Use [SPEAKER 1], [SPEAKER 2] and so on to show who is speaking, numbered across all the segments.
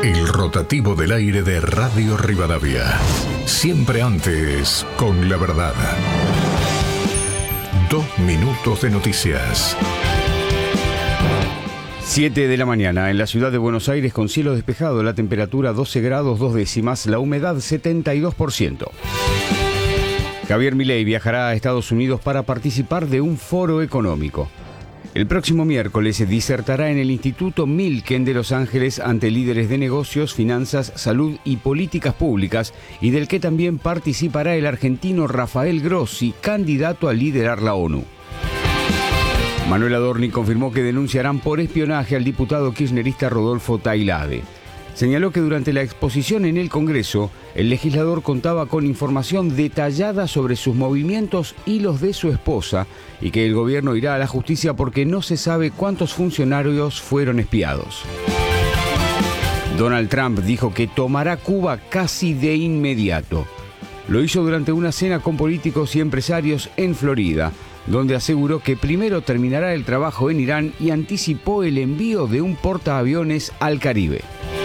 [SPEAKER 1] El rotativo del aire de Radio Rivadavia. Siempre antes, con la verdad. 2 minutos de noticias.
[SPEAKER 2] 7 de la mañana en la ciudad de Buenos Aires con cielo despejado, la temperatura 12 grados 2 décimas, la humedad 72%. Javier Milei viajará a Estados Unidos para participar de un foro económico. El próximo miércoles disertará en el Instituto Milken de Los Ángeles ante líderes de negocios, finanzas, salud y políticas públicas, y del que también participará el argentino Rafael Grossi, candidato a liderar la ONU. Manuel Adorni confirmó que denunciarán por espionaje al diputado kirchnerista Rodolfo Tailade. Señaló que durante la exposición en el Congreso, el legislador contaba con información detallada sobre sus movimientos y los de su esposa, y que el gobierno irá a la justicia porque no se sabe cuántos funcionarios fueron espiados. Donald Trump dijo que tomará Cuba casi de inmediato. Lo hizo durante una cena con políticos y empresarios en Florida, donde aseguró que primero terminará el trabajo en Irán y anticipó el envío de un portaaviones al Caribe.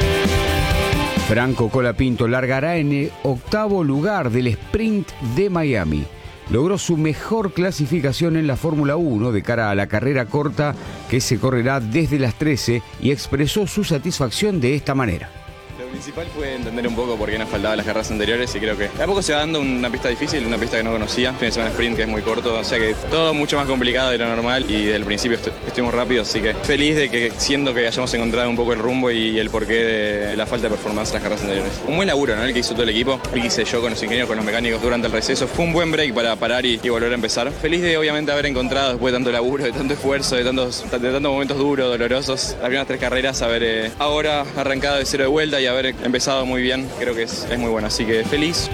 [SPEAKER 2] Franco Colapinto largará en el 8º lugar del sprint de Miami. Logró su mejor clasificación en la Fórmula 1 de cara a la carrera corta que se correrá desde las 13 y expresó su satisfacción de esta manera.
[SPEAKER 3] Lo principal fue entender un poco por qué nos faltaban las carreras anteriores y creo que de a poco se va dando una pista difícil, una pista que no conocía, fin de semana sprint que es muy corto, o sea que todo mucho más complicado de lo normal y desde el principio estuvimos rápidos, así que feliz de que siendo que hayamos encontrado un poco el rumbo y el porqué de la falta de performance en las carreras anteriores. Un buen laburo, ¿no? El que hizo todo el equipo, el que hice yo con los ingenieros, con los mecánicos durante el receso, fue un buen break para parar y volver a empezar. Feliz de obviamente haber encontrado después de tanto laburo, de tanto esfuerzo, de tantos momentos duros, dolorosos, las primeras 3 carreras, haber ahora arrancado de cero de vuelta y haber empezado muy bien, creo que es muy bueno, así que feliz.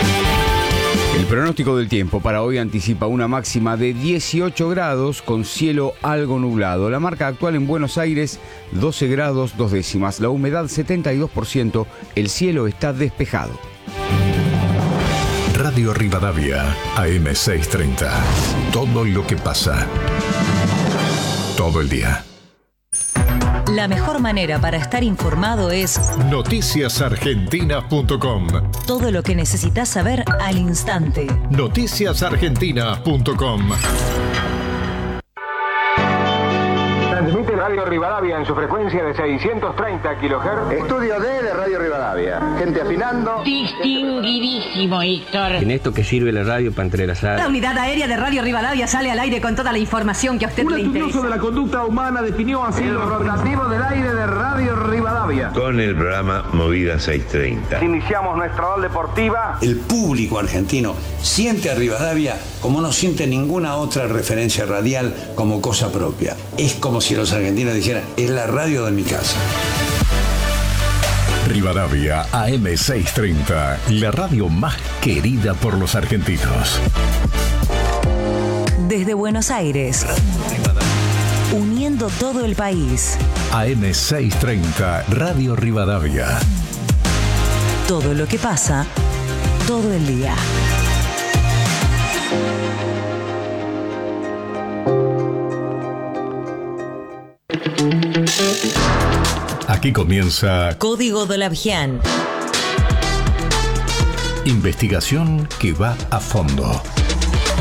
[SPEAKER 2] El pronóstico del tiempo para hoy anticipa una máxima de 18 grados con cielo algo nublado. La marca actual en Buenos Aires, 12 grados 2 décimas. La humedad 72%, el cielo está despejado.
[SPEAKER 1] Radio Rivadavia, AM 630. Todo lo que pasa. Todo el día.
[SPEAKER 4] La mejor manera para estar informado es
[SPEAKER 1] noticiasargentinas.com.
[SPEAKER 4] Todo lo que necesitas saber al instante.
[SPEAKER 1] noticiasargentinas.com.
[SPEAKER 5] Transmite Radio Rivadavia en su frecuencia de 630 kHz.
[SPEAKER 6] Estudio D de Radio Rivadavia. Gente afinando.
[SPEAKER 7] Distinguidísimo, Héctor.
[SPEAKER 8] ¿En esto qué sirve la radio para entrelazar?
[SPEAKER 9] La unidad aérea de Radio Rivadavia sale al aire con toda la información que a usted le interesa.
[SPEAKER 5] Un estudioso de la conducta humana definió así el rotativo del aire de Radio Rivadavia.
[SPEAKER 10] Con el programa Movida 630.
[SPEAKER 5] Iniciamos nuestra ola deportiva.
[SPEAKER 11] El público argentino siente a Rivadavia como no siente ninguna otra referencia radial como cosa propia. Es como si los argentinos dijeran, es la radio de mi casa.
[SPEAKER 1] Rivadavia AM 630, la radio más querida por los argentinos.
[SPEAKER 4] Desde Buenos Aires, uniendo todo el país.
[SPEAKER 1] AM 630, Radio Rivadavia.
[SPEAKER 4] Todo lo que pasa, todo el día.
[SPEAKER 1] Aquí comienza
[SPEAKER 4] Código Dolavgian.
[SPEAKER 1] Investigación que va a fondo.